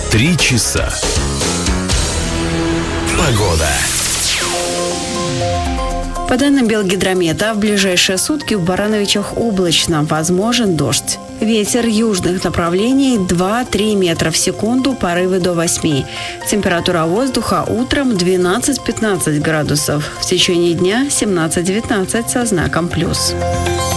3 часа. Погода. По данным Белгидромета, в ближайшие сутки в Барановичах облачно, возможен дождь. Ветер южных направлений 2-3 метра в секунду, порывы до 8. Температура воздуха утром 12-15 градусов. В течение дня 17-19 со знаком плюс.